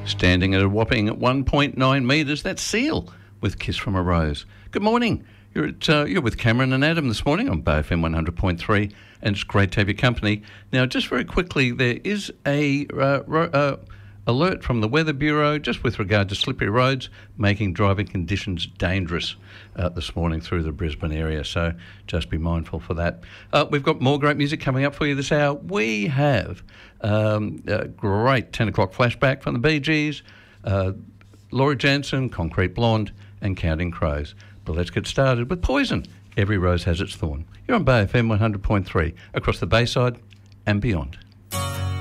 Standing at a whopping 1.9 metres, that's Seal with Kiss from a Rose. Good morning. You're with Cameron and Adam this morning on Bay FM 100.3, and it's great to have your company. Now, just very quickly, there is a alert from the Weather Bureau just with regard to slippery roads, making driving conditions dangerous this morning through the Brisbane area. So just be mindful for that. We've got more great music coming up for you this hour. We have a great 10 o'clock flashback from the Bee Gees, Laura Jansen, Concrete Blonde, and Counting Crows. But let's get started with Poison. Every rose has its thorn. You're on Bay FM 100.3 across the Bayside and beyond.